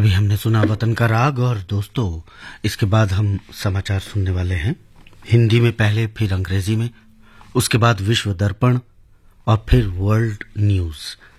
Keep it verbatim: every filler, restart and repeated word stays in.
अभी हमने सुना वतन का राग और दोस्तों इसके बाद हम समाचार सुनने वाले हैं हिंदी में पहले, फिर अंग्रेजी में, उसके बाद विश्व दर्पण और फिर वर्ल्ड न्यूज।